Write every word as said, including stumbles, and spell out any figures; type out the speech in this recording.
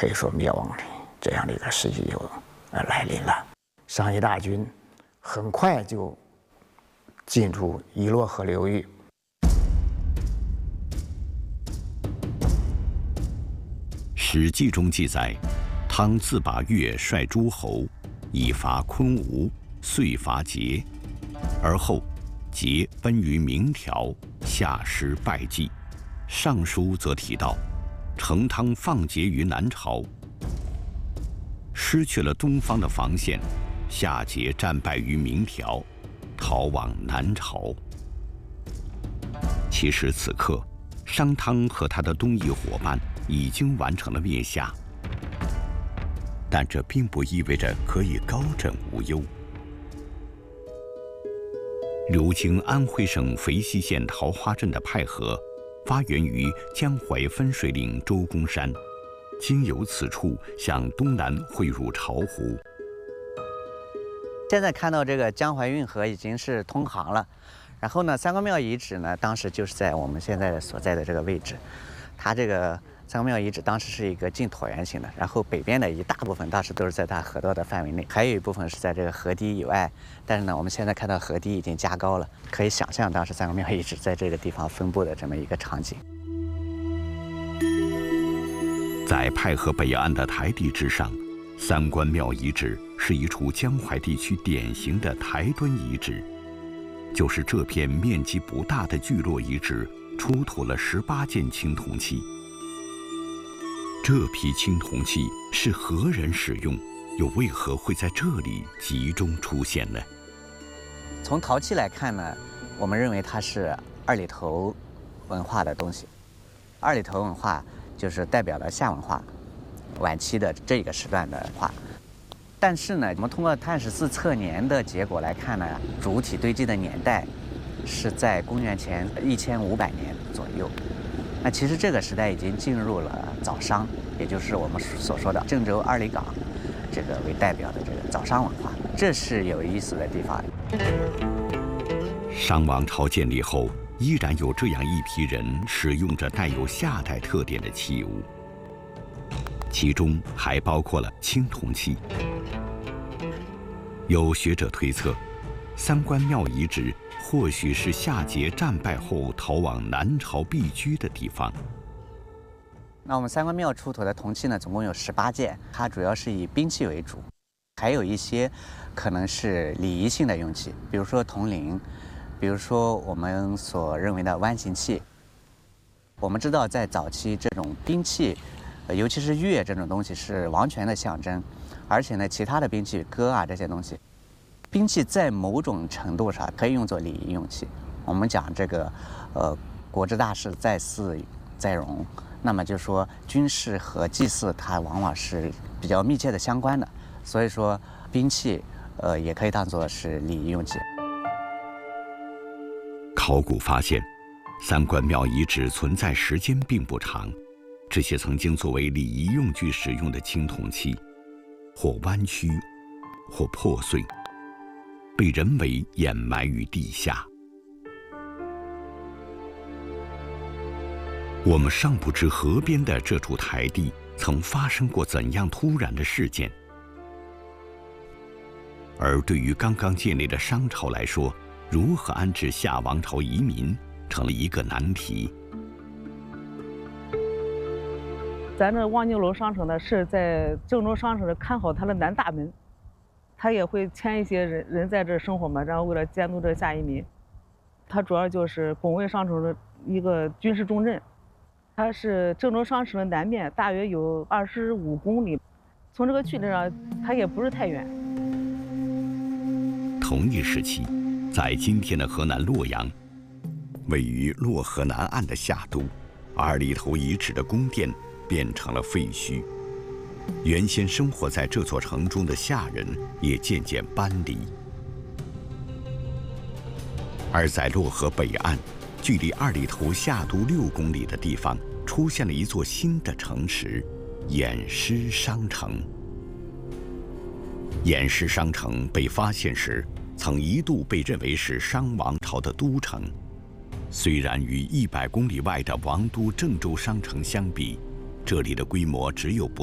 可以说灭亡的这样的一个时机就呃来临了。商议大军很快就进驻伊洛河流域。 《史记》中记载，汤自把越率诸侯，以伐昆吾，遂伐桀，而后桀奔于明条，下师败绩。《尚书》则提到，成汤放桀于南朝，失去了东方的防线，夏桀战败于明条，逃往南朝。其实此刻，商汤和他的东夷伙伴已经完成了灭夏，但这并不意味着可以高枕无忧。流经安徽省肥西县桃花镇的派河，发源于江淮分水岭周公山，经由此处向东南汇入巢湖。 现在看到这个江淮运河已经是通航了，然后呢，三官庙遗址呢，当时就是在我们现在所在的这个位置。它这个三官庙遗址当时是一个近椭圆形的，然后北边的一大部分当时都是在它河道的范围内，还有一部分是在这个河堤以外。但是呢，我们现在看到河堤已经加高了，可以想象当时三官庙遗址在这个地方分布的这么一个场景。 在派河北岸的台地之上，三官庙遗址是一处江淮地区典型的台墩遗址，就是这片面积不大的聚落遗址出土了十八件青铜器。这批青铜器是何人使用，又为何会在这里集中出现呢？ 从陶器来看呢，我们认为它是二里头文化的东西。二里头文化就是代表了夏文化晚期的这个时段的文化。但是呢，我们通过碳十四测年的结果来看呢，主体堆积的年代是在公元前一千五百年左右。那其实这个时代已经进入了早商，也就是我们所说的郑州二里岗这个为代表的这个早商文化，这是有意思的地方。 商王朝建立后，依然有这样一批人使用着带有夏代特点的器物，其中还包括了青铜器。有学者推测，三官庙遗址或许是夏桀战败后逃往南朝避居的地方。 那我们三官庙出土的铜器呢，总共有十八件，它主要是以兵器为主，还有一些可能是礼仪性的用器，比如说铜铃，比如说我们所认为的弯形器。我们知道，在早期这种兵器，尤其是乐这种东西是王权的象征，而且呢，其他的兵器戈啊这些东西，兵器在某种程度上可以用作礼仪用器。我们讲这个，呃，国之大事，在祀在戎。那么就说军事和祭祀它往往是比较密切的相关的，所以说兵器呃也可以当作是礼仪用器。 考古发现，三官庙遗址存在时间并不长，这些曾经作为礼仪用具使用的青铜器，或弯曲，或破碎，被人为掩埋于地下。我们尚不知河边的这处台地曾发生过怎样突然的事件，而对于刚刚建立的商朝来说，如何安置夏王朝移民成了一个难题。 咱这望京楼商城呢，是在郑州商城看好它的南大门，它也会迁一些人人在这生活嘛，然后为了监督这夏移民，它主要就是拱卫商城的一个军事重镇。它是郑州商城的南面，大约有二十五公里，从这个距离上，它也不是太远。 同一时期，在今天的河南洛阳，位于洛河南岸的夏都，二里头遗址的宫殿变成了废墟，原先生活在这座城中的夏人也渐渐搬离。而在洛河北岸，距离二里头夏都六公里的地方，出现了一座新的城池——偃师商城。偃师商城被发现时，曾一度被认为是商王朝的都城。虽然与一百公里外的王都郑州商城相比，这里的规模只有不